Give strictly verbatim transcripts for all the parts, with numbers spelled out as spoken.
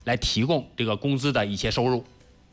来提供这个工资的一些收入，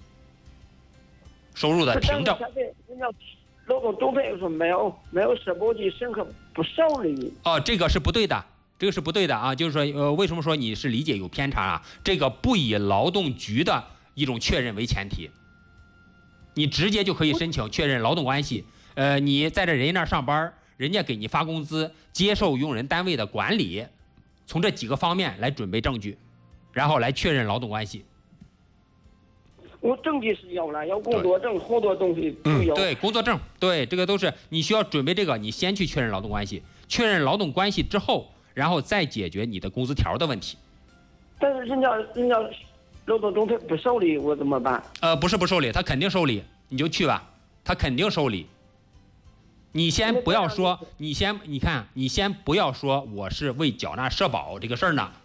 收入的凭证。 人家劳动仲裁说没有没有社保的申请不受理。 哦，这个是不对的，这个是不对的啊！就是说，呃，为什么说你是理解有偏差啊？这个不以劳动局的一种确认为前提，你直接就可以申请确认劳动关系。呃，你在这人家那儿上班，人家给你发工资，接受用人单位的管理，从这几个方面来准备证据。然后来确认劳动关系。 我证据是要了，要工作证，好多东西都有。 嗯、对，工作证，对，这个都是你需要准备这个。你先去确认劳动关系，确认劳动关系之后，然后再解决你的工资条的问题。 但是人家人家劳动仲裁不受理，我怎么办？ 呃，不是不受理，他肯定受理，你就去吧，他肯定受理。你先不要说，你先你看，你先不要说我是为缴纳社保这个事儿呢。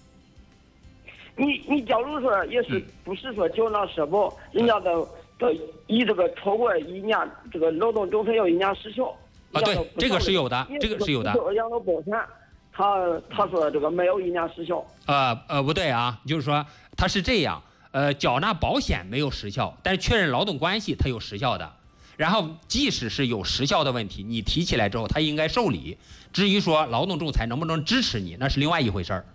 你你假如说也是不是说缴纳社保，人家的的以这个超过一年，这个劳动仲裁要一年时效。 啊，对，这个是有的，这个是有的。 养老保险，他他说这个没有一年时效。 呃呃，不对啊，就是说他是这样，呃，缴纳保险没有时效，但是确认劳动关系它有时效的。然后即使是有时效的问题，你提起来之后，他应该受理。至于说劳动仲裁能不能支持你，那是另外一回事儿。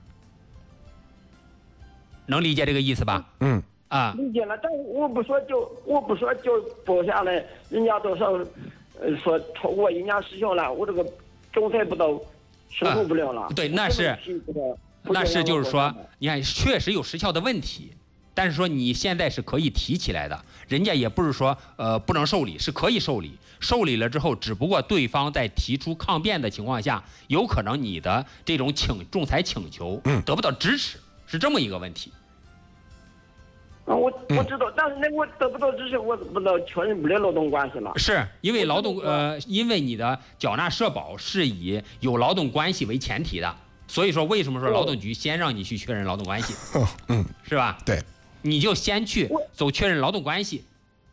能理解这个意思吧？ 嗯， 啊， 理解了。但是我不说就我不说就保下来，人家都说，呃，说超过一年时效了，我这个仲裁不都申诉不了了？ 啊、对，那是那是就是说，你看确实有时效的问题，但是说你现在是可以提起来的，人家也不是说呃不能受理，是可以受理。受理了之后，只不过对方在提出抗辩的情况下，有可能你的这种请仲裁请求得不到支持。嗯，是这么一个问题。 啊，我我知道，嗯、但是那我得不到支持，我不知道确认不了劳动关系了。 是因为劳动呃，因为你的缴纳社保是以有劳动关系为前提的，所以说为什么说劳动局先让你去确认劳动关系？ 嗯， 是吧？ 对， 你就先去走确认劳动关系。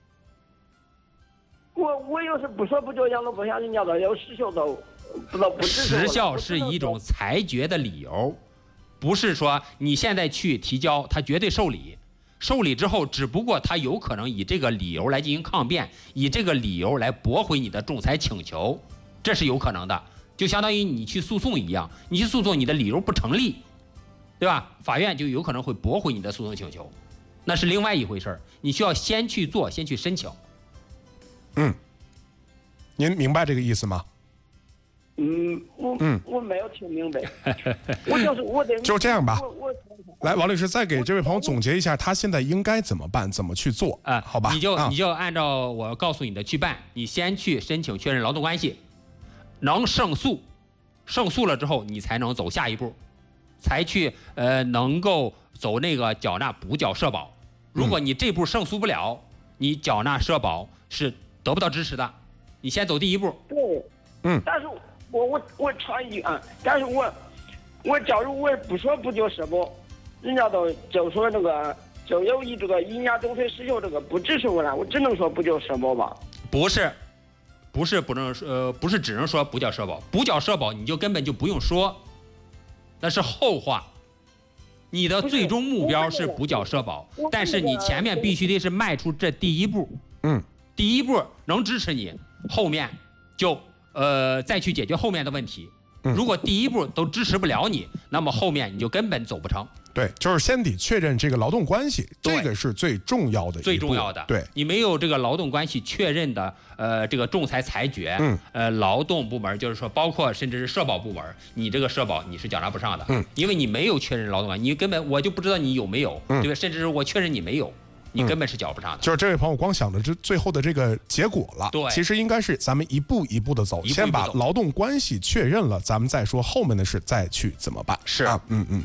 我我要是不说不交养老保险，人家都要时效都不知道不支持。 时效是一种裁决的理由。不是说你现在去提交，他绝对受理，受理之后，只不过他有可能以这个理由来进行抗辩，以这个理由来驳回你的仲裁请求，这是有可能的。就相当于你去诉讼一样，你去诉讼，你的理由不成立，对吧？法院就有可能会驳回你的诉讼请求，那是另外一回事儿。你需要先去做，先去申请。 嗯，您明白这个意思吗？ 嗯，我嗯我没有听明白，我就是我得就这样吧。 我我来，王律师再给这位朋友总结一下，他现在应该怎么办，怎么去做啊？ 好吧， 你就、 啊、 你就按照我告诉你的去办。你先去申请确认劳动关系，能胜诉，胜诉了之后，你才能走下一步，才去呃能够走那个缴纳补缴社保。如果你这步胜诉不了，你缴纳社保是得不到支持的。你先走第一步。 对， 嗯， 但是。我我我插一句啊，但是我我假如我不说不交社保，人家都就说那个就有一这个一年仲裁时效这个不支持我了，我只能说不交社保吧？ 不是，不是不能呃不是只能说不交社保，不交社保你就根本就不用说，那是后话。你的最终目标是不缴社保，但是你前面必须得是迈出这第一步。 嗯， 第一步能支持你，后面就。呃，再去解决后面的问题。如果第一步都支持不了你，那么后面你就根本走不成。 对，就是先得确认这个劳动关系，这个是最重要的一步。 最重要的。 对， 你没有这个劳动关系确认的，呃，这个仲裁裁决， 嗯， 呃，劳动部门就是说，包括甚至是社保部门，你这个社保你是缴纳不上的， 嗯， 因为你没有确认劳动关系，你根本我就不知道你有没有， 嗯、 对吧？甚至是我确认你没有。你根本是缴不上的、 嗯，就是这位朋友光想着这最后的这个结果了。 对， 其实应该是咱们一步一步的走， 一步一步先把劳动关系确认了，咱们再说后面的事，再去怎么办。 是啊，嗯嗯。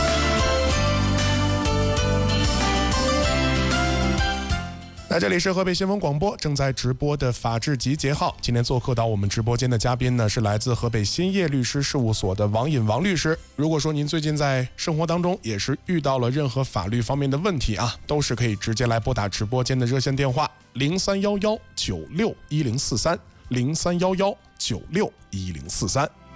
那这里是河北新闻广播正在直播的法治集结号，今天做客到我们直播间的嘉宾呢是来自河北兴业律师事务所的王尹王律师。如果说您最近在生活当中也是遇到了任何法律方面的问题啊，都是可以直接来拨打直播间的热线电话零三幺幺九六一零四三零三幺幺九六一零四三。